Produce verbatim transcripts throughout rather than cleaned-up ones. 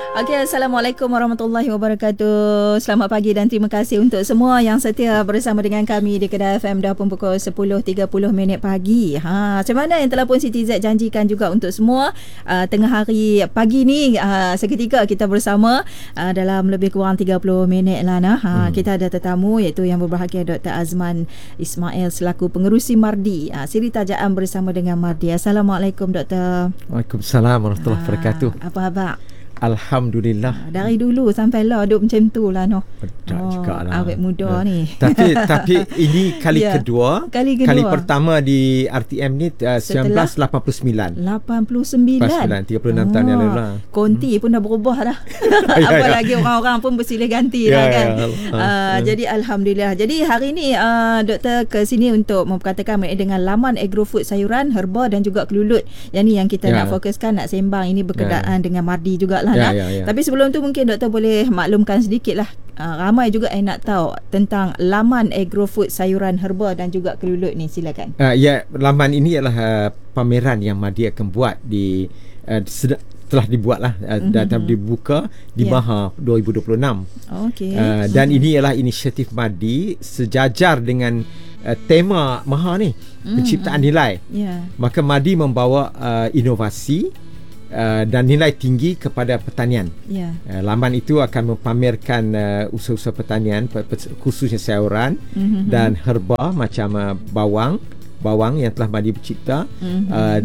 Okey, Assalamualaikum warahmatullahi wabarakatuh. Selamat pagi dan terima kasih untuk semua yang setia bersama dengan kami di Kedah F M dah pun pukul sepuluh tiga puluh minit pagi. Ha, macam mana yang telah pun Siti Z janjikan juga untuk semua uh, tengah hari pagi ni uh, seketika kita bersama uh, dalam lebih kurang tiga puluh minit lah nah. Ha, hmm. Kita ada tetamu iaitu yang berbahagia Doktor Azman Ismail selaku pengerusi Mardi. Uh, Siri Tajaan bersama dengan Mardi. Assalamualaikum Doktor. Waalaikumsalam warahmatullahi wabarakatuh. Ha, apa khabar? Alhamdulillah. Dari dulu sampai lah duduk macam tu lah noh. Tak oh, juga lah. Awet muda uh, ni. Tapi tapi ini kali yeah. kedua. Kali kedua. Kali pertama di R T M ni uh, seribu sembilan ratus lapan puluh sembilan. lapan puluh sembilan. tiga puluh enam oh, tahun yang lalu lah. Konti hmm. pun dah berubah dah. Apalagi orang-orang pun bersilih ganti yeah, lah kan. Yeah, uh, uh, uh. Jadi Alhamdulillah. Jadi hari ni uh, doktor ke sini untuk memperkatakan mengenai dengan laman agrofood sayuran, herba dan juga kelulut. Yang ni yang kita yeah. nak fokuskan, nak sembang. Ini berkenaan yeah. dengan Mardi jugalah. Ya, ya, ya. Tapi sebelum tu mungkin doktor boleh maklumkan sedikit lah. Uh, ramai juga yang nak tahu tentang laman agrofood sayuran, herba dan juga kelulut ni. Silakan. Uh, ya, laman ini adalah uh, pameran yang Mardi akan buat di uh, sedang, telah dibuatlah uh, mm-hmm. dan dibuka di yeah. Maha dua ribu dua puluh enam. Okay. Uh, dan mm-hmm. ini ialah inisiatif Mardi sejajar dengan uh, tema Maha ni, mm-hmm. penciptaan nilai. Yeah. Maka Mardi membawa uh, inovasi Uh, dan nilai tinggi kepada pertanian. Yeah. Uh, laman itu akan mempamerkan uh, usaha-usaha pertanian khususnya sayuran mm-hmm. dan herba macam uh, bawang, bawang yang telah Mardi bercipta, mm-hmm. uh,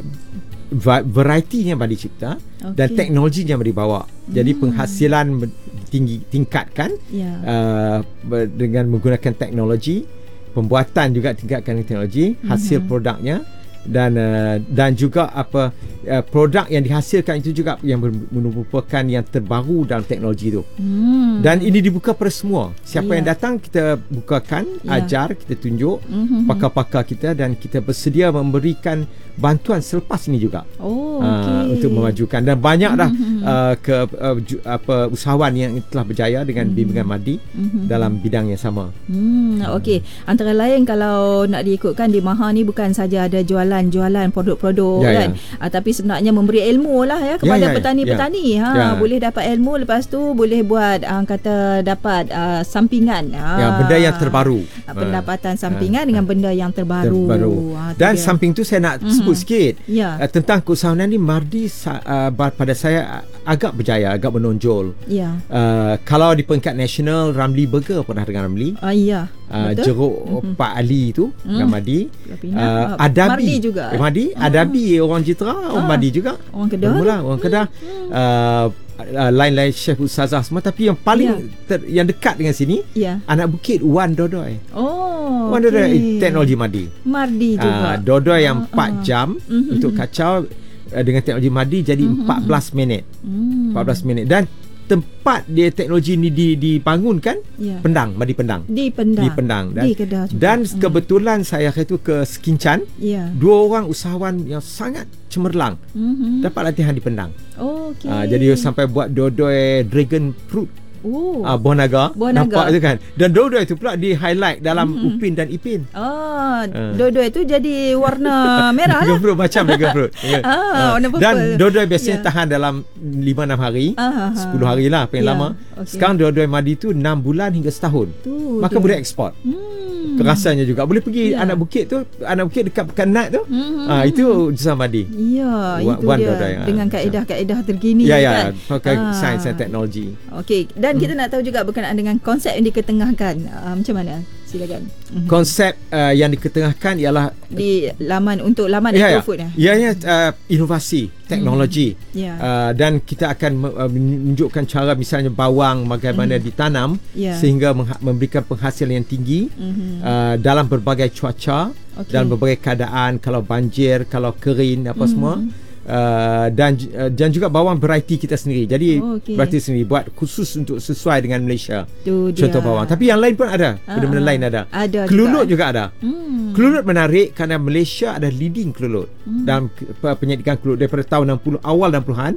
variety yang Mardi cipta okay. dan teknologi yang Mardi bawa. Jadi mm. penghasilan tinggi tingkatkan yeah. uh, dengan menggunakan teknologi, pembuatan juga tingkatkan teknologi, hasil mm-hmm. produknya. Dan uh, dan juga apa uh, produk yang dihasilkan itu juga yang merupakan yang terbaru dalam teknologi itu. Hmm. Dan ini dibuka kepada semua. Siapa yeah. yang datang kita bukakan, yeah. ajar, kita tunjuk mm-hmm. pakar-pakar kita dan kita bersedia memberikan bantuan selepas ini juga. Oh, okay. uh, untuk memajukan dan banyak dah mm-hmm. uh, ke uh, ju, apa usahawan yang telah berjaya dengan mm-hmm. bimbingan Mardi mm-hmm. dalam bidang yang sama. Hmm, okey. Antara lain kalau nak diikutkan di Maha ni bukan saja ada jualan jualan produk-produk ya, kan ya. Uh, tapi sebenarnya memberi ilmu lah ya kepada ya, ya, petani-petani ya. Ha ya. Boleh dapat ilmu, lepas tu boleh buat uh, kata dapat uh, sampingan ha. Ya, benda yang terbaru, pendapatan sampingan ha. dengan benda yang terbaru, terbaru. Ha, dan dia. Samping tu saya nak mm-hmm. sebut sikit ya. uh, tentang keusahawanan ni. Mardi uh, pada saya agak berjaya, agak menonjol ya. uh, Kalau di peringkat nasional, Ramli Burger, pernah dengar Ramli? Uh, ya. Uh, jeruk mm-hmm. Pak Ali tu mm. dengan Mardi, uh, Adabi Mardi juga. Eh, Mardi, oh. Adabi orang Jitra, ah. orang Mardi juga. Orang Kedah. Mula orang Kedah. Hmm. Uh, uh, lain-lain chef ustazah semua, tapi yang paling yeah. ter, yang dekat dengan sini yeah. anak bukit Wan Dodoi. Oh. Wan okay. Dodoi teknologi Mardi. Mardi juga. Uh, Dodoi yang uh, empat uh. jam mm-hmm. untuk kacau uh, dengan teknologi Mardi jadi mm-hmm. empat belas minit. Mm. empat belas minit dan tempat dia teknologi ni dibangunkan ya. Pendang, Mardi Pendang. Di Pendang. Di Pendang. Dan, di Kedah juga. Dan kebetulan hmm. saya itu ke Sekincan. Ya. Dua orang usahawan yang sangat cemerlang mm-hmm. dapat latihan di Pendang. Oh, okay. uh, jadi sampai buat dodoi dragon fruit. Oh. Uh, buah naga. Buah naga. Nampak tu kan. Dan dodoi itu pula di highlight dalam mm-hmm. Upin dan Ipin. Oh, uh. dodoi itu jadi warna merah lah. Fruit, macam dragon fruit. Yeah. Ah, uh. warna purple. Dan dodoi biasanya yeah. tahan dalam lima enam hari. Uh-huh. sepuluh hari lah paling yeah. lama. Okay. Sekarang dodoi Mardi tu enam bulan hingga setahun. Tu, maka dia. Boleh ekspor. Hmm. Rasanya juga boleh pergi yeah. anak bukit tu, anak bukit dekat Pekanat tu. Mm-hmm. Ah, itu Jusam Mardi. Ya, yeah, itu dia dodoi, dengan kaedah-kaedah terkini ya, ya, kan. Pakai ah. sains dan teknologi. Okey, dan hmm. kita nak tahu juga berkenaan dengan konsep yang diketengahkan. Uh, macam mana? Silakan. Mm-hmm. Konsep uh, yang diketengahkan ialah di laman untuk laman ya, agrofood ya. Ya, ya, uh, inovasi, teknologi. Mm. Yeah. Uh, dan kita akan uh, menunjukkan cara misalnya bawang bagaimana mm. ditanam yeah. sehingga mengha- memberikan penghasilan yang tinggi mm-hmm. uh, dalam berbagai cuaca, okay. dalam berbagai keadaan, kalau banjir, kalau kering apa mm-hmm. semua. Uh, dan uh, dan juga bawang variety kita sendiri. Jadi oh, okay. variety sendiri buat khusus untuk sesuai dengan Malaysia. Tu contoh dia. Bawang. Tapi yang lain pun ada. Uh-huh. Benda-benda lain ada. Ada kelulut juga, juga ada. Hmm. Kelulut menarik kerana Malaysia ada leading kelulut hmm. dalam penyediaan kelulut daripada tahun enam puluh awal enam puluhan.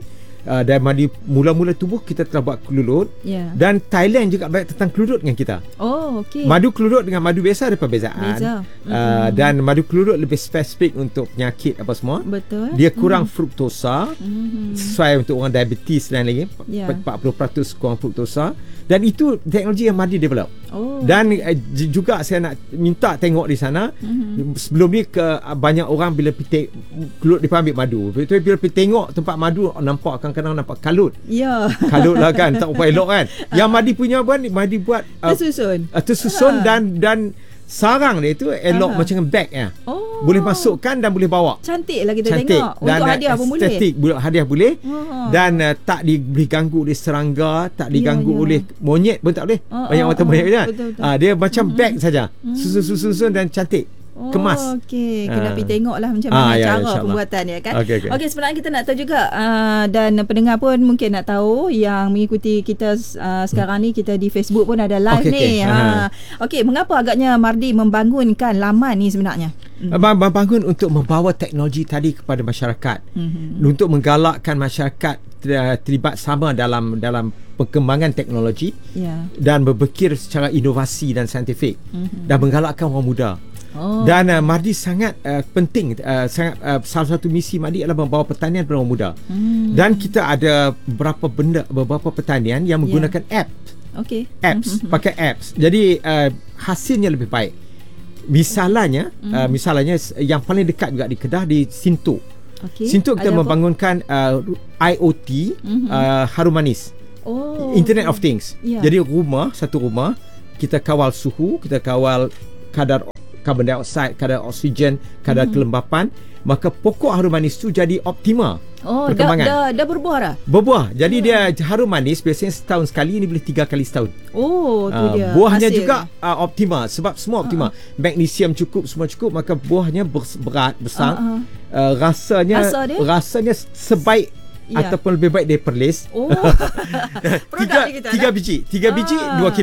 Uh, dan madi mula-mula tubuh kita telah buat kelulut. Yeah. Dan Thailand juga banyak tentang kelulut dengan kita. Oh, okey. Madu kelulut dengan madu biasa ada perbezaan. Beza. Uh, mm-hmm. Dan madu kelulut lebih spesifik untuk penyakit apa semua. Betul. Dia kurang mm-hmm. fruktosa. Mm-hmm. Sesuai untuk orang diabetes dan lagi. Yeah. empat puluh peratus kurang fruktosa. Dan itu teknologi yang Madi develop. Oh. Dan uh, juga saya nak minta tengok di sana. Mm-hmm. Sebelum ni ke uh, banyak orang bila pergi kelulut dia ambil madu. Betul bila pergi tengok tempat madu nampak kadang-kadang nampak kalut. Ya. Yeah. Kalut lah kan, tak apa elok kan. Yang Madi punya buat Madi buat uh, tersusun. Uh, tersusun ha. dan dan sarang dia tu elok Aha. macam bag ya. Oh. Boleh masukkan dan boleh bawa. Cantik lah kita Cantik. tengok. Untuk dan, hadiah pun boleh. Estetik, hadiah boleh. Oh. Dan uh, tak diberi ganggu oleh serangga, tak diganggu yeah, yeah. oleh monyet pun tak boleh. Oh, Banyak oh, orang oh, monyet kan. Uh, dia macam mm-hmm. bag saja. Mm-hmm. Susun-susun dan cantik. Oh, kemas. Okey, kena uh. pergi tengoklah macam mana ah, ya, cara pembuatan dia kan. Okey, okay. okay, sebenarnya kita nak tahu juga uh, dan pendengar pun mungkin nak tahu yang mengikuti kita uh, sekarang ni, kita di Facebook pun ada live okay, ni. Okey, okay. ha. okay, mengapa agaknya Mardi membangunkan laman ni sebenarnya? Hmm. Membangun untuk membawa teknologi tadi kepada masyarakat. Hmm. Untuk menggalakkan masyarakat terlibat sama dalam dalam perkembangan teknologi yeah. dan berfikir secara inovasi dan saintifik hmm. dan menggalakkan orang muda. Oh. Dan uh, Mardi sangat uh, penting uh, sangat uh, salah satu misi Mardi adalah membawa pertanian kepada orang muda. Hmm. Dan kita ada beberapa benda beberapa pertanian yang menggunakan yeah. app. Okey. Apps, mm-hmm. pakai apps. Jadi uh, hasilnya lebih baik. Misalnya mm-hmm. uh, misalnya yang paling dekat juga di Kedah di Sintok. Okay. Sintok kita ada membangunkan uh, I O T mm-hmm. uh, harum manis. Oh. Internet of Things. Yeah. Jadi rumah, satu rumah kita kawal suhu, kita kawal kadar carbon dioxide, kadar oksigen, kadar mm-hmm. kelembapan, maka pokok harum manis tu jadi optima. Oh, dah, dah, dah berbuah dah? Berbuah. Jadi oh. dia harum manis biasanya setahun sekali, ini boleh tiga kali setahun. Oh, tu uh, dia. Buahnya hasil juga uh, optima sebab semua optima. Uh-huh. Magnesium cukup, semua cukup, maka buahnya berat, besar. Uh-huh. Uh, rasanya rasanya sebaik ya. Ataupun lebih baik dari perlis. Oh. tiga, tiga biji. Tiga biji, ah. dua kilo.